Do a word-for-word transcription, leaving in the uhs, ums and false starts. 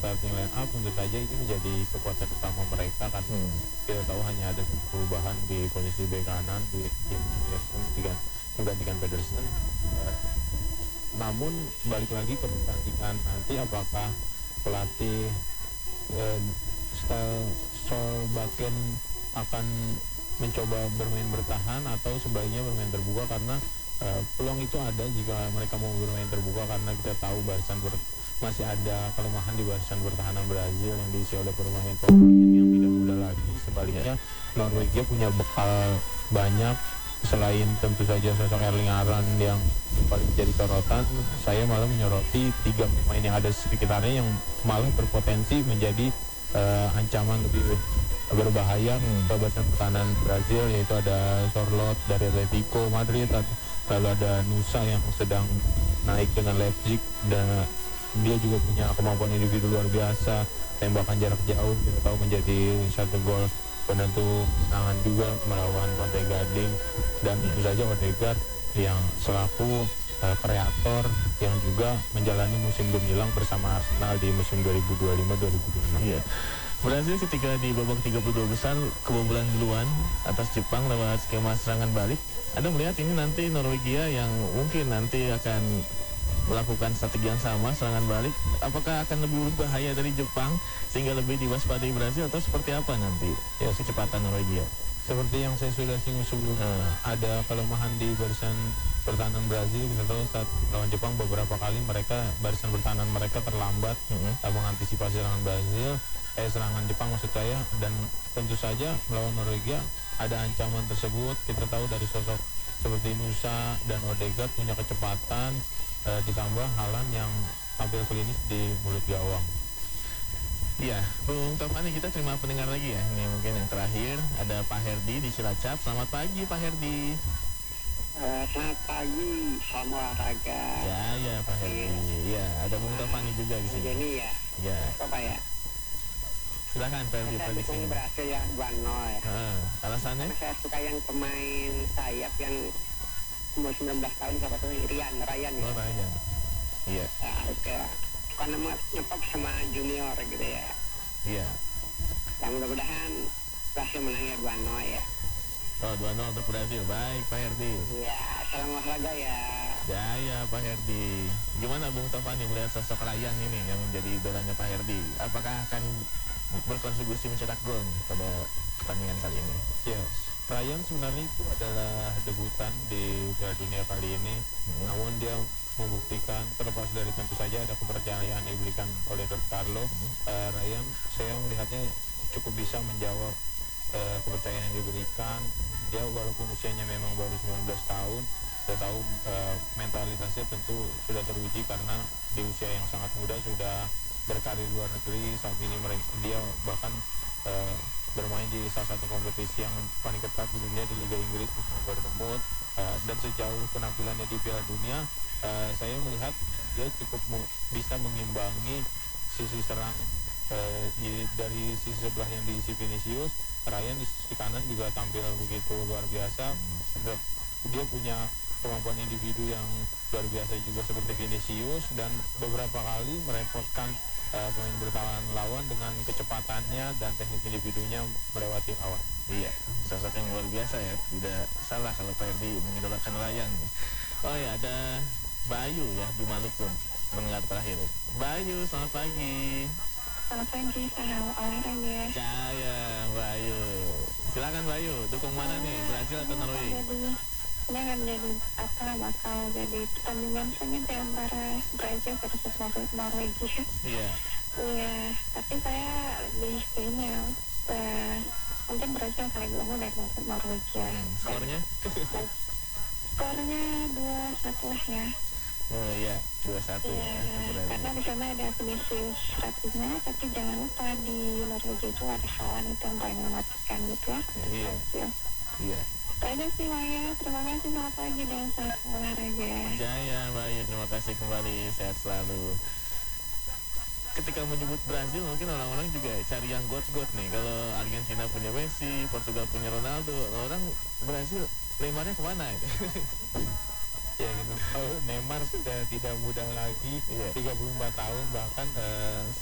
starting line up tentu saja ini menjadi kekuatan utama mereka kan. Hmm. Kita tahu hanya ada perubahan di posisi bek kanan di Pedersen menggantikan Pedersen. Uh, namun balik lagi ke pertandingan nanti, apakah pelatih uh, style Solbakken akan mencoba bermain bertahan atau sebaiknya bermain terbuka, karena uh, peluang itu ada jika mereka mau bermain terbuka, karena kita tahu barisan ber masih ada kelemahan di barisan pertahanan Brazil yang diisi oleh pemain-pemain yang tidak muda lagi. Sebaliknya Norwegia punya bekal banyak, selain tentu saja sosok Erling Haaland yang paling jadi sorotan. Saya malah menyoroti tiga pemain yang ada di sekitarnya yang malah berpotensi menjadi uh, ancaman lebih berbahaya hmm. ke barisan pertahanan Brazil, yaitu ada Sorloth dari Atletico Madrid, lalu ada Nusa yang sedang naik dengan Leipzig dan dia juga punya kemampuan individu luar biasa, tembakan jarak jauh kita tahu menjadi satu gol penentu kemenangan juga melawan Pantai Gading, dan tentu saja Odegaard yang selaku uh, kreator yang juga menjalani musim gemilang bersama Arsenal di musim dua ribu dua puluh lima dua ribu dua puluh enam. Iya. Brazil ketika di babak tiga puluh dua besar kebobolan duluan atas Jepang lewat skema serangan balik. Anda melihat ini nanti Norwegia yang mungkin nanti akan melakukan strategi yang sama, serangan balik, apakah akan lebih berbahaya dari Jepang sehingga lebih diwaspadai Brazil, atau seperti apa nanti ya kecepatan Norwegia? Seperti yang saya sudah singgung sebelumnya, hmm. ada kelemahan di barisan pertahanan Brazil. Kita tahu saat lawan Jepang beberapa kali mereka barisan pertahanan mereka terlambat hmm. mengantisipasi serangan Brazil, eh serangan Jepang maksud saya, dan tentu saja melawan Norwegia ada ancaman tersebut. Kita tahu dari sosok seperti Nusa dan Odegaard punya kecepatan, Uh, ditambah Haaland yang tampil klinis di mulut gawang. Iya, Bung Tovani, kita terima pendengar lagi ya. Ini mungkin yang terakhir, ada Pak Herdi di Cilacap. Selamat pagi Pak Herdi. Uh, selamat pagi, salam olahraga. Ya, ya Pak Herdi. Iya, ada Bung Tovani juga di sini. Jadi ya. Iya. Apa ya? Silakan Pak Herdi prediksi. Saya berhasil ya dua nol ya. Uh, alasannya? Karena saya suka yang pemain sayap yang umur sembilan belas tahun, siapa tuh, Rian, Ryan ya. Oh, Ryan. Iya. Nah, oke. Karena nyepok sama junior gitu ya. Iya. Yang mudah-mudahan berhasil menang ya dua nol ya. Oh, dua nol untuk Brazil. Baik, Pak Herdi. Iya, salam olahraga ya. Jaya, Pak Herdi. Gimana Bung Tovani melihat sosok Ryan ini yang menjadi idolanya Pak Herdi? Apakah akan berkontribusi mencetak gol pada pertandingan kali ini? Yes. Ryan sebenarnya itu adalah debutan di Piala Dunia kali ini, hmm. namun dia membuktikan, terlepas dari tentu saja ada kepercayaan yang diberikan oleh Don Carlo, hmm. uh, Ryan saya melihatnya cukup bisa menjawab uh, kepercayaan yang diberikan. Dia walaupun usianya memang baru sembilan belas tahun, saya tahu uh, mentalitasnya tentu sudah teruji karena di usia yang sangat muda sudah berkarir di luar negeri. Saat ini mereka, dia bahkan uh, bermain di salah satu kompetisi yang paling ketat di dunia, di Liga Inggris, Bournemouth, uh, dan sejauh penampilannya di Piala Dunia, uh, saya melihat dia cukup meng- bisa mengimbangi sisi serang uh, di, dari sisi sebelah yang diisi Vinicius. Ryan di sisi kanan juga tampil begitu luar biasa. Hmm. Dia punya kemampuan individu yang luar biasa juga seperti Vinicius, dan beberapa kali merepotkan Uh, pemain bertahan lawan dengan kecepatannya dan teknik individunya melewati lawan. Iya, sosok yang luar biasa ya. Tidak salah kalau Pak Herdi mengidolakan Ryan. Oh ya, ada Bayu ya di Maluku, pendengar terakhir. Bayu, selamat pagi. Selamat pagi, salam olahraga. Jaya, Bayu. Silakan Bayu, dukung mana nih, Brazil atau Norway? Ini akan jadi apa, bakal jadi pertandingan sengit di antara Brazil versus Norwegia. Iya. Iya, tapi saya lebih ke ini ya, uh, mungkin Brazil kali dulu dari Norwegia. Hmm, skornya? Skornya dua satu lah ya. Oh iya, dua satu. Iya, ya, karena di sana ada Vinicius Rafinha, tapi jangan lupa di Norwegia itu ada Haaland, itu yang paling mematikan gitu ya. Iya. Iya. Iya. Aja sih Maya, terima kasih, selamat pagi dan salam olahraga. Jaya Bayu, terima kasih kembali, sehat selalu. Ketika menyebut Brazil mungkin orang-orang juga cari yang got-got nih. Kalau Argentina punya Messi, Portugal punya Ronaldo, orang Brazil Neymarnya kemana itu? Ya gitu. Oh, Neymar sudah tidak muda lagi, iya. tiga puluh empat tahun bahkan uh,